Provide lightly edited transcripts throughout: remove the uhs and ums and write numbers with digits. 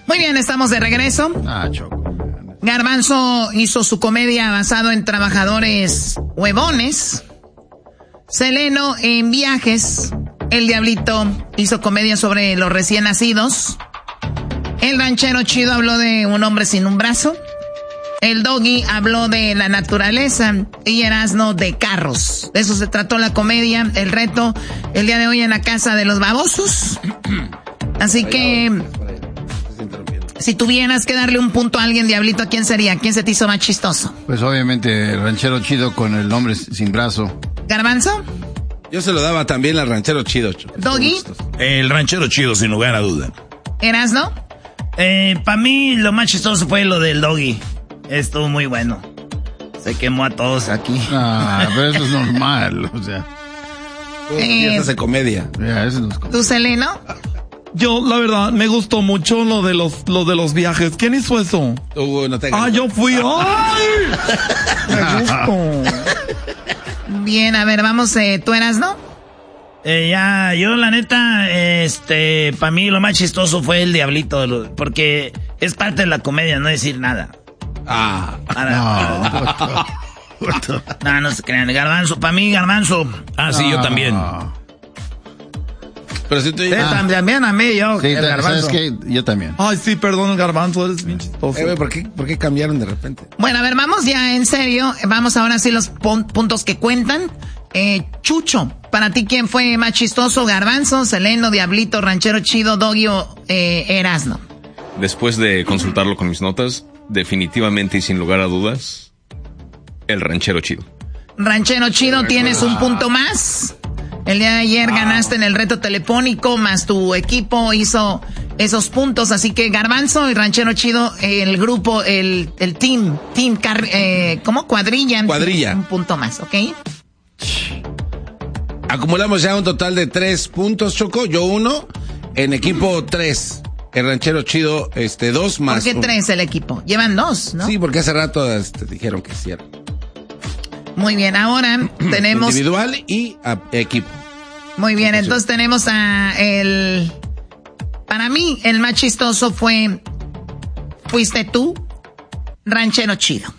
Muy bien, estamos de regreso. Choco. Garbanzo hizo su comedia basado en trabajadores huevones. Seleno en viajes. El Diablito hizo comedia sobre los recién nacidos. El Ranchero Chido habló de un hombre sin un brazo. El Doggy habló de la naturaleza. Y Erasmo de carros. De eso se trató la comedia. El reto el día de hoy en la casa de los babosos. Así que si tuvieras que darle un punto a alguien, Diablito, ¿a quién sería? ¿Quién se te hizo más chistoso? Pues obviamente el Ranchero Chido con el hombre sin brazo. ¿Garbanzo? Yo se lo daba también al Ranchero Chido. ¿Doggy? El Ranchero Chido, sin lugar a duda. ¿Erasmo? Para mí lo más chistoso fue lo del Doggy. Estuvo muy bueno. Se quemó a todos aquí. Pero eso es normal, o sea. Eso hace comedia. Eso no es comedia. ¿Tú, Seleno? Yo, la verdad, me gustó mucho lo de los viajes. ¿Quién hizo eso? No te hagas. Yo fui. ¡Ay! Me gustó. Bien, a ver, vamos, ¿tú eras, no? Yo la neta, para mí lo más chistoso fue el Diablito, porque es parte de la comedia, no decir nada. No se crean, Garbanzo, para mí Garbanzo. Sí, yo también. Pero si tú también a mí, yo, Sí, el Garbanzo. ¿sabes qué? Yo también. Ay, sí, perdón, el Garbanzo, eres bien chistoso. ¿Por qué cambiaron de repente? Bueno, a ver, vamos ya en serio. Vamos ahora sí los puntos que cuentan. Chucho, para ti, ¿quién fue más chistoso? Garbanzo, Seleno, Diablito, Ranchero Chido, Doggy o Erasmo. Después de consultarlo con mis notas, definitivamente y sin lugar a dudas, el Ranchero Chido. Ranchero Chido, tienes un punto más. El día de ayer ganaste en el reto telefónico, más tu equipo hizo esos puntos, así que Garbanzo y Ranchero Chido, el grupo, el team, ¿cómo? Cuadrilla. Un punto más, ¿ok? Acumulamos ya un total de 3 puntos, Choco. Yo 1, en equipo 3. El Ranchero Chido, 2 más. ¿Por qué 3 el equipo? Llevan 2, ¿no? Sí, porque hace rato dijeron que hicieron. Muy bien, ahora tenemos... Individual y equipo. Muy bien, entonces tenemos para mí, el más chistoso fuiste tú, Ranchero Chido.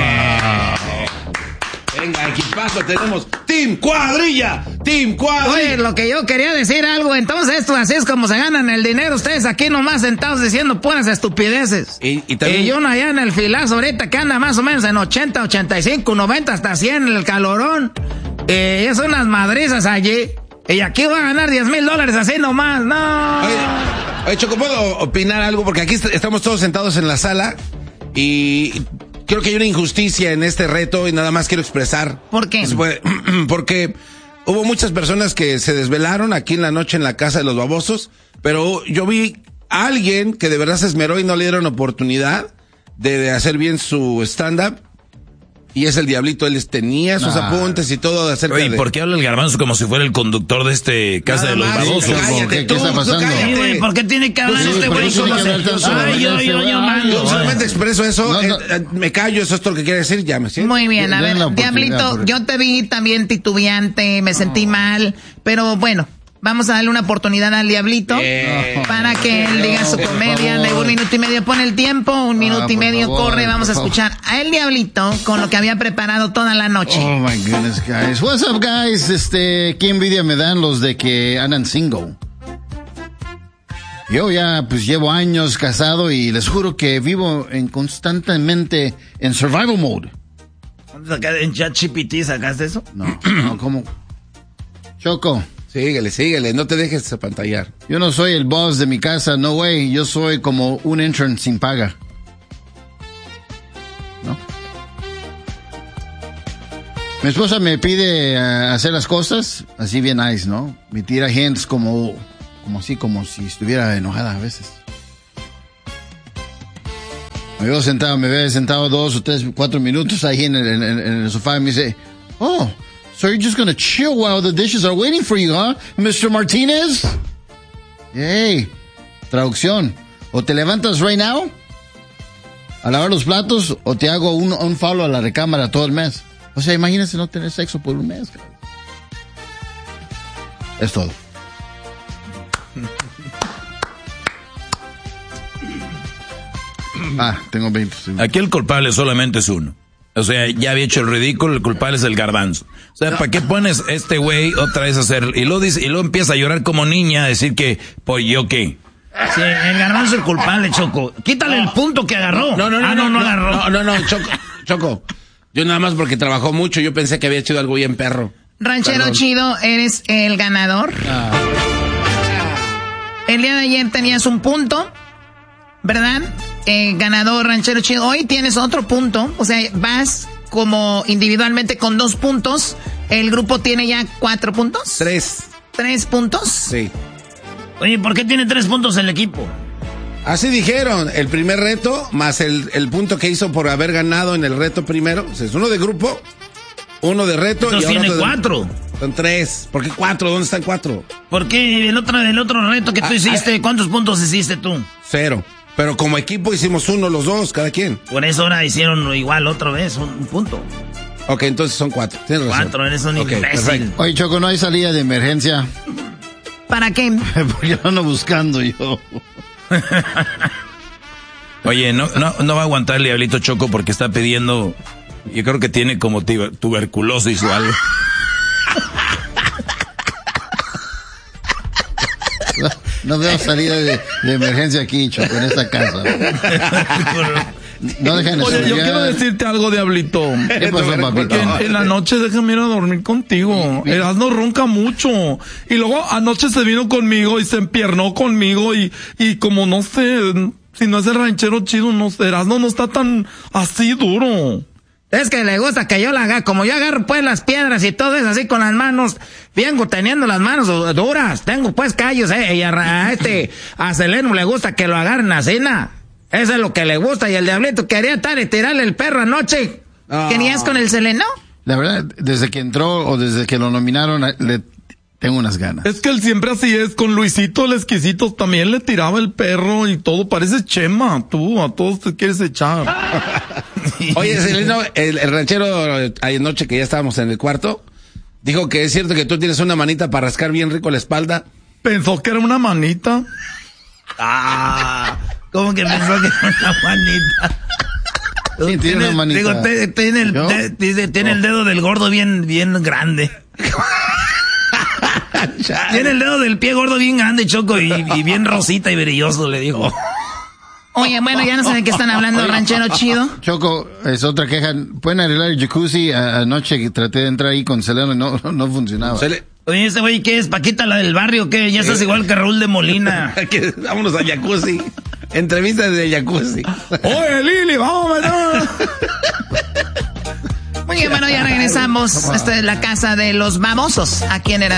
Venga, equipazo, tenemos Team Cuadrilla. Oye, lo que yo quería decir algo, entonces esto así es como se ganan el dinero ustedes aquí nomás sentados diciendo puras estupideces. Y también... Y uno allá en el filazo ahorita que anda más o menos en 80, 85, 90, hasta 100 el calorón. Es unas madrizas allí. Y aquí va a ganar $10,000 así nomás, no. Oye, Choco, ¿puedo opinar algo? Porque aquí estamos todos sentados en la sala y creo que hay una injusticia en este reto y nada más quiero expresar. ¿Por qué? Porque hubo muchas personas que se desvelaron aquí en la noche en la casa de los babosos, pero yo vi a alguien que de verdad se esmeró y no le dieron oportunidad de hacer bien su stand-up. Y es el Diablito, él tenía sus apuntes y todo acerca de... ¿por qué habla el Garbanzo como si fuera el conductor de Casa de los Babosos? ¿Qué está pasando? Sí, ¿por qué tiene que hablar este güey? Yo solamente expreso eso, me callo, eso es todo lo que quiere decir, ya me siento. Muy bien, a ver, Diablito, yo te vi también titubeante, me sentí mal, pero bueno. Vamos a darle una oportunidad al Diablito para que él diga su comedia. De 1 minuto y medio pone el tiempo, 1 minuto y medio corre. Vamos a escuchar a el Diablito con lo que había preparado toda la noche. Oh my goodness, guys. What's up, guys? Qué envidia me dan los de que andan single. Yo ya pues llevo años casado y les juro que vivo constantemente en survival mode. ¿En ChatGPT sacaste eso? No, ¿cómo? Choco. Síguele, no te dejes apantallar. Yo no soy el boss de mi casa, no way. Yo soy como un intern sin paga. ¿No? Mi esposa me pide hacer las cosas así bien nice, ¿no? Me tira hints como si estuviera enojada a veces. Me ve sentado 2 o 3, 4 minutos ahí en el sofá y me dice, oh, so you're just gonna chill while the dishes are waiting for you, huh, Mr. Martinez? Hey, traducción. O te levantas right now a lavar los platos o te hago un follow a la recámara todo el mes. O sea, imagínense no tener sexo por un mes. Es todo. Tengo 20. Sí. Aquí el culpable solamente es uno. O sea, ya había hecho el ridículo, el culpable es el garbanzo. O sea, ¿para qué pones este güey otra vez a hacer? Y luego empieza a llorar como niña, a decir que, pues yo qué. Sí, el garbanzo es el culpable, Choco. Quítale el punto que agarró. No agarró. No, Choco. Yo nada más porque trabajó mucho, yo pensé que había hecho algo bien perro. Ranchero Perdón. chido, eres el ganador. El día de ayer tenías un punto, ¿verdad? Ganador, ranchero chido. Hoy tienes otro punto, o sea, vas como individualmente con 2 puntos. El grupo tiene ya 4 puntos. 3. 3 puntos. Sí. Oye, ¿por qué tiene 3 puntos el equipo? Así dijeron, el primer reto, más el punto que hizo por haber ganado en el reto primero. O sea, es uno de grupo, uno de reto. Entonces y ahora tiene 4. Son 3. ¿Por qué 4? ¿Dónde están 4? ¿Por qué el otro reto que tú hiciste, cuántos puntos hiciste tú? 0. Pero como equipo hicimos 1 los 2, cada quien. Por eso ahora hicieron igual otra vez, un punto. Ok, entonces son 4. Tienes razón. 4, eres un imbécil. Perfecto. Oye, Choco, no hay salida de emergencia. ¿Para qué? Porque yo ando buscando yo. Oye, no va a aguantar el diablito Choco porque está pidiendo, yo creo que tiene como tuberculosis o algo. No veo salida de emergencia aquí, Choco, en esta casa. No dejan de Oye, yo estudiar. quiero decirte algo, Diablito. ¿Qué pasó, papito? Que en la noche déjame ir a dormir contigo. Erasmo ronca mucho. Y luego anoche se vino conmigo y se empiernó conmigo y como no sé, si no es el ranchero chido, no sé, Erasmo no está tan así duro. Es que le gusta que yo la haga, como yo agarro pues las piedras y todo eso así con las manos, vengo teniendo las manos duras, tengo pues callos, y a Seleno le gusta que lo agarren así, eso es lo que le gusta, y el diablito quería estar y tirarle el perro anoche. ¿Querías con el Seleno? La verdad, desde que entró o desde que lo nominaron, le tengo unas ganas. Es que él siempre así es, con Luisito el exquisito también le tiraba el perro y todo, parece Chema, tú, a todos te quieres echar. Oye, Seleno, el ranchero anoche que ya estábamos en el cuarto, dijo que es cierto que tú tienes una manita para rascar bien rico la espalda. Pensó que era una manita. ¿Cómo que pensó que era una manita? Sí, tiene una manita. Digo, tiene el dedo del gordo bien grande. Tiene el dedo del pie gordo bien grande, Choco, y bien rosita y brilloso, le digo. Oye, bueno, ya no sé de qué están hablando, ranchero chido. Choco, es otra queja. ¿Pueden arreglar el jacuzzi? Anoche que traté de entrar ahí con Seleno y no funcionaba. Oye, ese güey, ¿qué es? ¿Paquita la del barrio? ¿Qué? Ya estás igual que Raúl de Molina. Vámonos a jacuzzi. Entrevistas de jacuzzi. Oye, Lili, vamos, Muy bien, bueno, ya regresamos. Esta es la casa de los babosos. Aquí en